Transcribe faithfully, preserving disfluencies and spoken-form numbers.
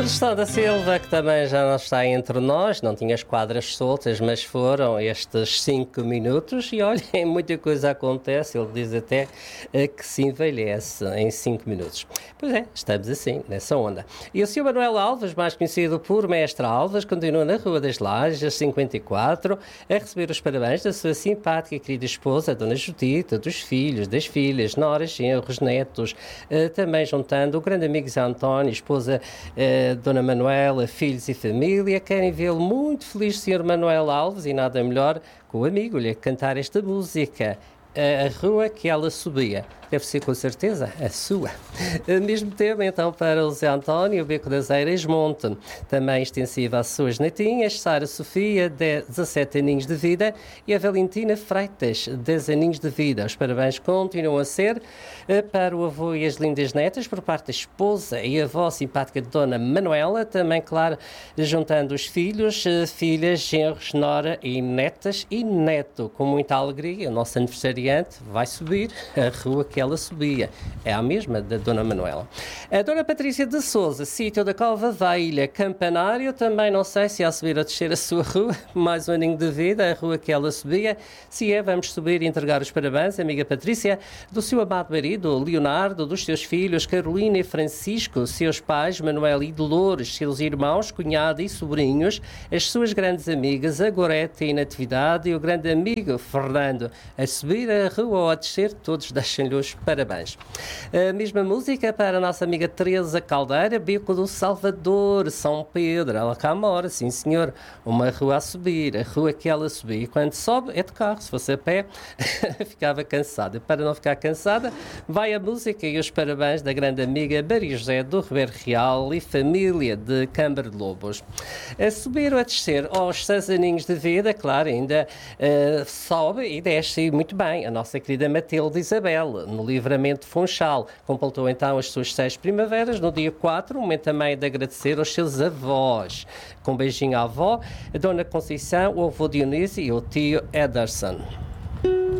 Gestão da Silva, que também já não está entre nós, não tinha as quadras soltas, mas foram estes cinco minutos e olhem, muita coisa acontece, ele diz até eh, que se envelhece em cinco minutos. Pois é, estamos assim, nessa onda. E o senhor Manuel Alves, mais conhecido por Mestre Alves, continua na Rua das Lajes, cinquenta e quatro, a receber os parabéns da sua simpática e querida esposa, a Dona Judita, dos filhos, das filhas, noras, genros, netos, eh, também juntando o grande amigo Zé António, esposa eh, Dona Manuela, filhos e família. Querem vê-lo muito feliz, senhor Manuel Alves, e nada melhor que o amigo lhe cantar esta música. A rua que ela subia. Deve ser, com certeza, a sua. Mesmo tema, então, para o Zé António, o Beco das Eiras Monte. Também extensiva às suas netinhas, Sara Sofia, dezassete aninhos de vida, e a Valentina Freitas, dez aninhos de vida. Os parabéns continuam a ser para o avô e as lindas netas, por parte da esposa e avó simpática de Dona Manuela. Também, claro, juntando os filhos, filhas, genros, nora e netas e neto. Com muita alegria, o nosso aniversariante vai subir a rua que ela subia. É a mesma da Dona Manuela. A Dona Patrícia de Sousa, sítio da Cova Velha, Campanário, também não sei se há subir ou descer a sua rua, mais um aninho de vida, a rua que ela subia. Se é, vamos subir e entregar os parabéns, amiga Patrícia, do seu amado marido, Leonardo, dos seus filhos, Carolina e Francisco, seus pais, Manuel e Dolores, seus irmãos, cunhado e sobrinhos, as suas grandes amigas, a Gorete e Natividade, e o grande amigo, Fernando, a subir a rua ou a descer, todos deixam-lhe os parabéns. A mesma música para a nossa amiga Teresa Caldeira, Beco do Salvador, São Pedro, ela cá mora, sim senhor, uma rua a subir, a rua que ela subia, e quando sobe é de carro, se fosse a pé, ficava cansada. Para não ficar cansada, vai a música e os parabéns da grande amiga Maria José do Ribeiro Real e família de Câmara de Lobos. A subir ou a descer aos seis aninhos de vida, claro, ainda uh, sobe e desce muito bem. A nossa querida Matilde Isabel, no Livramento de Funchal, completou então as suas seis primaveras no dia quatro, um momento também de agradecer aos seus avós. Com um beijinho à avó, a Dona Conceição, o avô Dionísio e o tio Ederson.